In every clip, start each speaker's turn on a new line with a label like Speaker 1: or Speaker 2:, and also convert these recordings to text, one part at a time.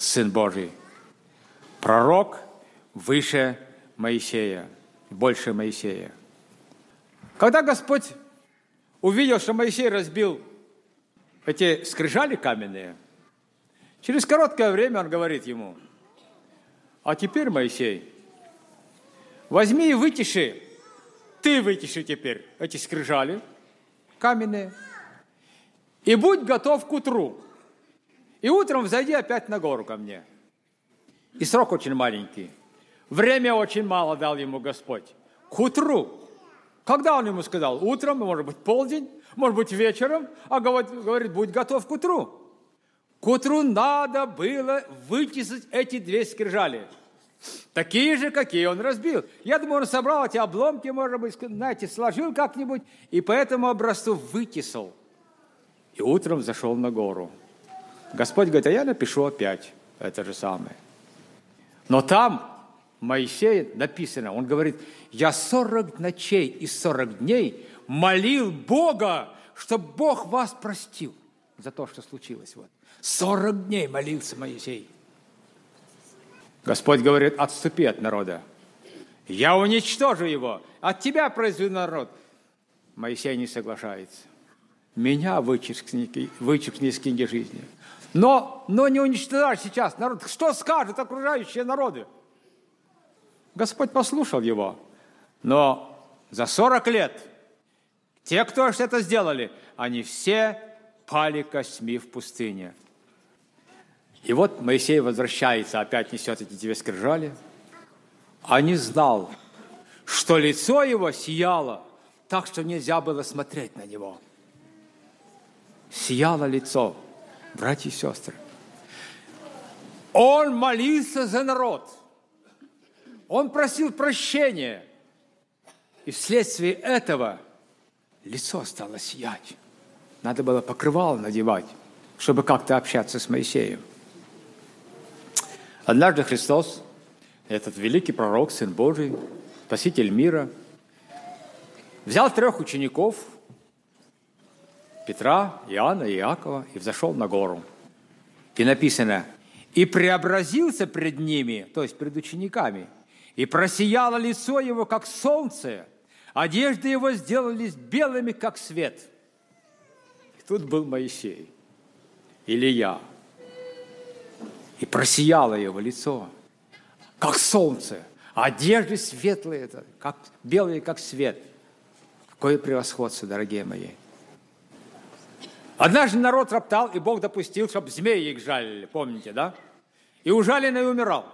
Speaker 1: Сын Божий. Пророк выше Моисея, больше Моисея. Когда Господь увидел, что Моисей разбил эти скрижали каменные, через короткое время Он говорит ему: а теперь, Моисей, возьми и вытиши, ты вытиши теперь эти скрижали каменные, и будь готов к утру. И утром взойди опять на гору ко мне. И срок очень маленький. Время очень мало дал ему Господь. К утру. Когда Он ему сказал? Утром, может быть, полдень, может быть, вечером, а говорит, будь готов к утру. К утру надо было вытесать эти 2 скрижали. Такие же, какие он разбил. Я думаю, он собрал эти обломки, может быть, знаете, сложил как-нибудь, и по этому образцу вытесал. И утром зашел на гору. Господь говорит, а я напишу опять это же самое. Но там Моисей написано, он говорит, я 40 ночей и 40 дней молил Бога, чтобы Бог вас простил за то, что случилось. 40 дней молился Моисей. Господь говорит, отступи от народа. Я уничтожу его. От тебя произведу народ. Моисей не соглашается. Меня вычеркни из книги жизни. Но не уничтожай сейчас народ. Что скажут окружающие народы? Господь послушал его. Но за 40 лет те, кто это сделали, они все пали костьми в пустыне. И вот Моисей возвращается, опять несет эти 2 скрижали, а не знал, что лицо его сияло так, что нельзя было смотреть на него. Сияло лицо, братья и сестры. Он молился за народ. Он просил прощения. И вследствие этого лицо стало сиять. Надо было покрывало надевать, чтобы как-то общаться с Моисеем. Однажды Христос, этот великий пророк, Сын Божий, Спаситель мира, взял 3 учеников, Петра, Иоанна и Иакова, и взошел на гору. И написано, и преобразился пред ними, то есть пред учениками, и просияло лицо его, как солнце, одежды его сделались белыми, как свет. И тут был Моисей, Илия, и просияло его лицо, как солнце, одежды светлые, как белые, как свет. Какое превосходство, дорогие мои! Однажды народ роптал, и Бог допустил, чтобы змеи их жалили, помните, да? И ужаленный умирал.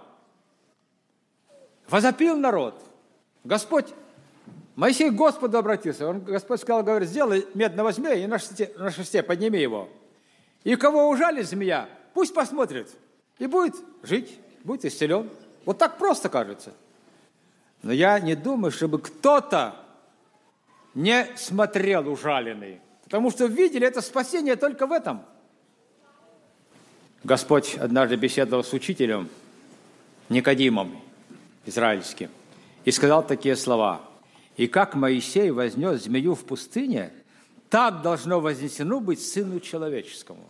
Speaker 1: Возопил народ. Моисей к Господу обратился. Господь сказал, говорит, сделай медного змея и на шесте подними его. И кого ужалит змея, пусть посмотрит. И будет жить, будет исцелен. Вот так просто кажется. Но я не думаю, чтобы кто-то не смотрел ужаленный. Потому что видели это спасение только в этом. Господь однажды беседовал с учителем Никодимом израильским и сказал такие слова. «И как Моисей вознес змею в пустыне, так должно вознесено быть Сыну Человеческому».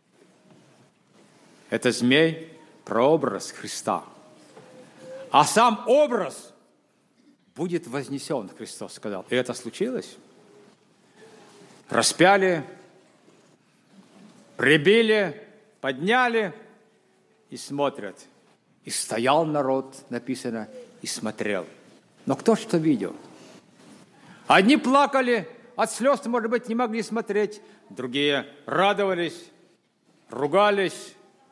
Speaker 1: Это змей – прообраз Христа. А сам образ будет вознесен, Христос сказал. И это случилось. Распяли, прибили, подняли и смотрят. И стоял народ, написано, и смотрел. Но кто что видел? Одни плакали, от слез, может быть, не могли смотреть. Другие радовались, ругались.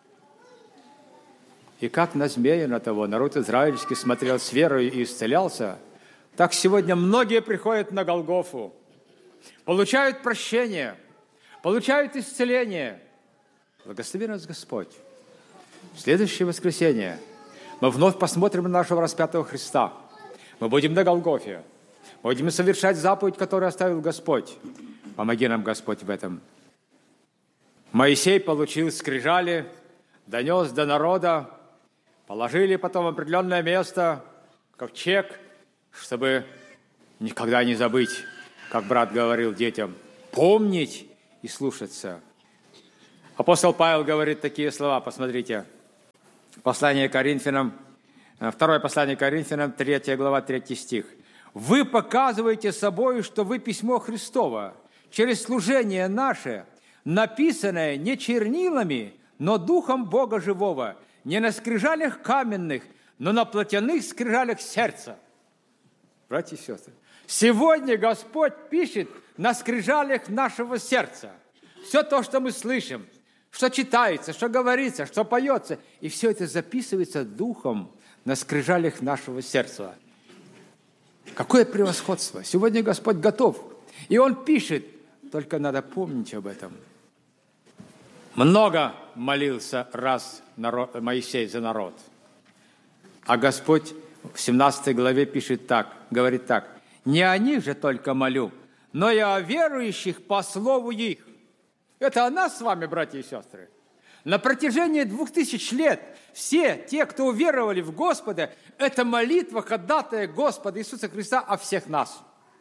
Speaker 1: И как на змея на того народ израильский смотрел с верой и исцелялся, так сегодня многие приходят на Голгофу, получают прощение, получают исцеление. Благослови нас Господь. В следующее воскресенье мы вновь посмотрим на нашего распятого Христа. Мы будем на Голгофе. Будем совершать заповедь, которую оставил Господь. Помоги нам, Господь, в этом. Моисей получил скрижали, донес до народа, положили потом в определенное место, ковчег, чтобы никогда не забыть, как брат говорил детям, помнить и слушаться. Апостол Павел говорит такие слова, посмотрите. Послание Коринфянам, 2 послание Коринфянам, 3 глава, 3 стих. «Вы показываете собой, что вы письмо Христово, через служение наше, написанное не чернилами, но Духом Бога живого, не на скрижалях каменных, но на плотяных скрижалях сердца». Братья и сестры, сегодня Господь пишет на скрижалях нашего сердца. Все то, что мы слышим, что читается, что говорится, что поется, и все это записывается Духом на скрижалях нашего сердца. Какое превосходство! Сегодня Господь готов, и Он пишет, только надо помнить об этом. Много молился раз Моисей за народ, а Господь в 17 главе пишет так, говорит так: «Не о них же только молю, но и о верующих по слову их». Это о нас с вами, братья и сестры. На протяжении 2000 лет все те, кто уверовали в Господа, это молитва ходатая Господа Иисуса Христа о всех нас.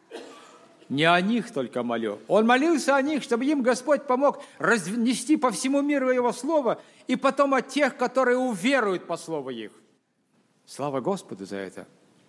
Speaker 1: Не о них только молю. Он молился о них, чтобы им Господь помог разнести по всему миру Его Слово, и потом о тех, которые уверуют по слову их. Слава Господу за это.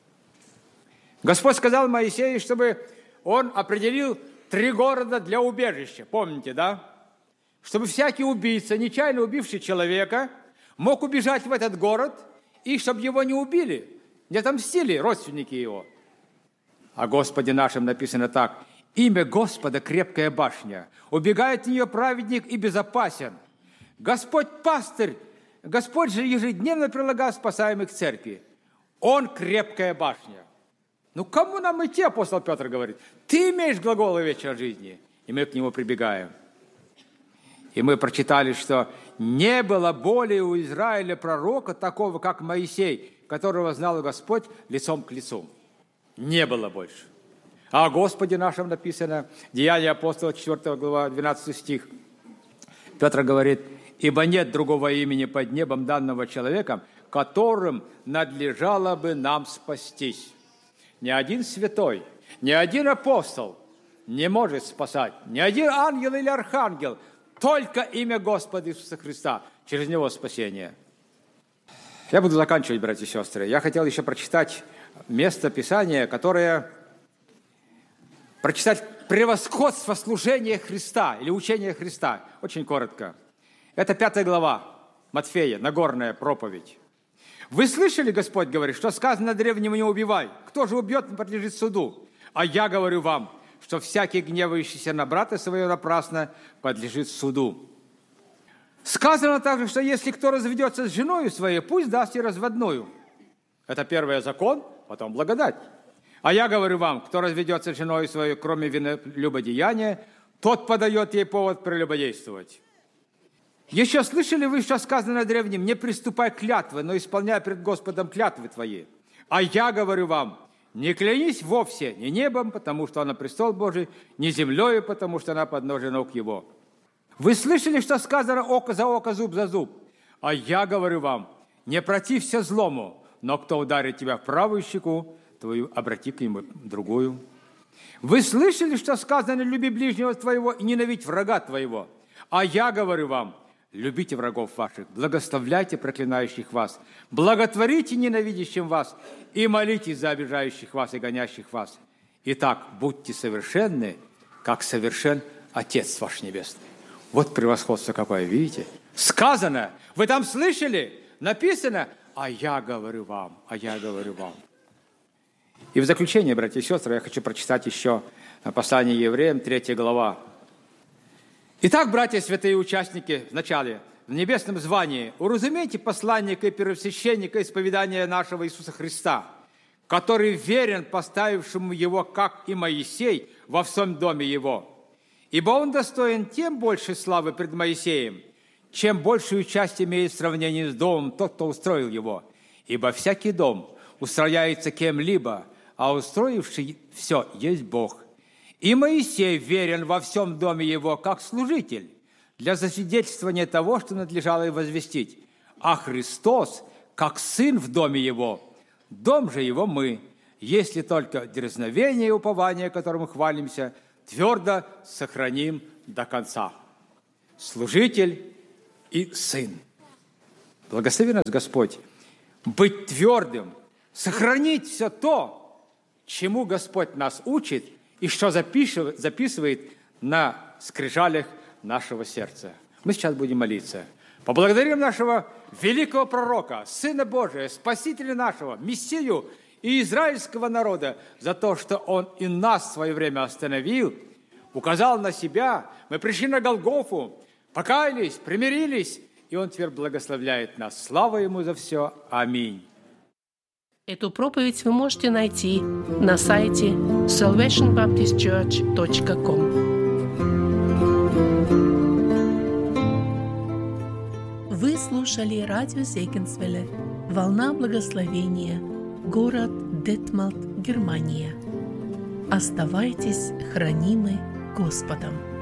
Speaker 1: Господь сказал Моисею, чтобы он определил 3 города для убежища. Помните, да? Чтобы всякий убийца, нечаянно убивший человека, мог убежать в этот город, и чтобы его не убили, не отомстили родственники его. О Господе нашем написано так: «Имя Господа – крепкая башня, убегает в нее праведник и безопасен. Господь пастырь, Господь же ежедневно прилагал спасаемых к церкви. Он крепкая башня». Ну, кому нам идти, апостол Петр говорит? Ты имеешь глаголы вечной жизни. И мы к нему прибегаем. И мы прочитали, что не было более у Израиля пророка такого, как Моисей, которого знал Господь лицом к лицу. Не было больше. А о Господе нашем написано, Деяния апостола, 4 глава, 12 стих. Петр говорит: «Ибо нет другого имени под небом данного человеком, которым надлежало бы нам спастись». Ни один святой, ни один апостол не может спасать, ни один ангел или архангел, только имя Господа Иисуса Христа, через Него спасение. Я буду заканчивать, братья и сестры. Я хотел еще прочитать место Писания, которое... Прочитать превосходство служения Христа или учения Христа. Очень коротко. Это 5 глава Матфея, Нагорная проповедь. «Вы слышали, Господь говорит, что сказано древнему: не убивай. Кто же убьет, подлежит суду. А я говорю вам, что всякий, гневающийся на брата своего напрасно, подлежит суду». Сказано также, что если кто разведется с женой своей, пусть даст ей разводную. Это первый закон, потом благодать. А я говорю вам, кто разведется с женой своей, кроме винолюбодеяния, тот подает ей повод прелюбодействовать. Еще слышали вы, что сказано древним: не приступай к клятве, но исполняй пред Господом клятвы твои. А я говорю вам, не клянись вовсе ни небом, потому что она престол Божий, ни землею, потому что она подножие ног его. Вы слышали, что сказано: око за око, зуб за зуб? А я говорю вам, не протився злому, но кто ударит тебя в правую щеку, твою обрати к нему другую. Вы слышали, что сказано: люби ближнего твоего и ненавидь врага твоего? А я говорю вам, любите врагов ваших, благословляйте проклинающих вас, благотворите ненавидящим вас и молитесь за обижающих вас и гонящих вас. Итак, будьте совершенны, как совершен Отец ваш Небесный. Вот превосходство какое, видите? Сказано, вы там слышали, написано: а я говорю вам, а я говорю вам. И в заключение, братья и сестры, я хочу прочитать еще послание евреям, 3 глава. Итак, братья святые участники, вначале, в небесном звании, уразумейте посланника и первосвященника исповедания нашего Иисуса Христа, который верен поставившему его, как и Моисей, во всем доме его. Ибо он достоин тем большей славы пред Моисеем, чем большую часть имеет в сравнении с домом тот, кто устроил его. Ибо всякий дом устрояется кем-либо, а устроивший все есть Бог. И Моисей верен во всем доме его, как служитель, для засвидетельствования того, что надлежало и возвестить. А Христос, как сын в доме его, дом же его мы, если только дерзновение и упование, которым хвалимся, твердо сохраним до конца. Служитель и сын. Благослови нас, Господь, быть твердым, сохранить все то, чему Господь нас учит и что записывает на скрижалях нашего сердца. Мы сейчас будем молиться. Поблагодарим нашего великого пророка, Сына Божия, Спасителя нашего, Мессию и израильского народа за то, что Он и нас в свое время остановил, указал на себя. Мы пришли на Голгофу, покаялись, примирились, и Он теперь благословляет нас. Слава Ему за все. Аминь.
Speaker 2: Эту проповедь вы можете найти на сайте salvationbaptistchurch.com. Вы слушали радио Зегенсвелле «Волна благословения», город Детмалт, Германия. Оставайтесь хранимы Господом.